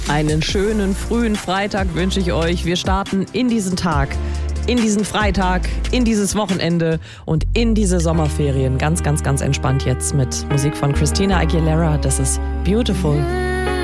Einen schönen frühen Freitag wünsche ich euch. Wir starten in diesen Tag, in diesen Freitag, in dieses Wochenende und in diese Sommerferien. Ganz, ganz, ganz entspannt jetzt mit Musik von Christina Aguilera. Das ist Beautiful.